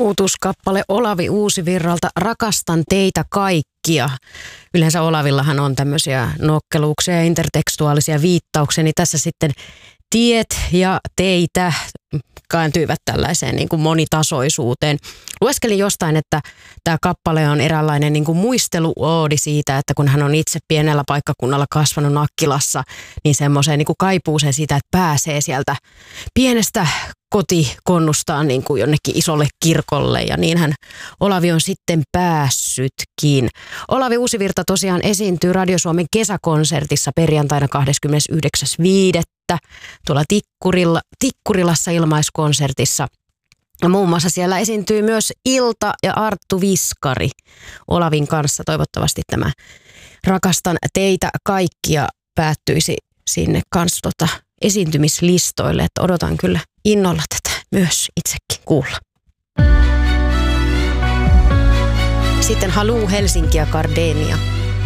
Uutuuskappale Olavi Uusivirralta Rakastan teitä kaikkia. Yleensä Olavillahan on tämmöisiä nokkeluuksia ja intertekstuaalisia viittauksia, niin tässä sitten tiet ja teitä kääntyivät tällaiseen niin kuin monitasoisuuteen. Lueskelin jostain, että tämä kappale on eräänlainen niin kuin muisteluoodi siitä, että kun hän on itse pienellä paikkakunnalla kasvanut Nakkilassa, niin semmoiseen niin kuin kaipuuseen siitä, että pääsee sieltä pienestä kotikonnustaan niin kuin jonnekin isolle kirkolle, ja niinhän Olavi on sitten päässytkin. Olavi Uusivirta tosiaan esiintyy Radio Suomen kesäkonsertissa perjantaina 29.5. tuolla Tikkurilassa ilmaiskonsertissa. Ja muun muassa siellä esiintyy myös Ilta ja Arttu Viskari Olavin kanssa. Toivottavasti tämä Rakastan teitä kaikkia päättyisi sinne kanssa esiintymislistoille. Että odotan kyllä innolla tätä myös itsekin kuulla. Sitten Haluu Helsinki ja Gardenia.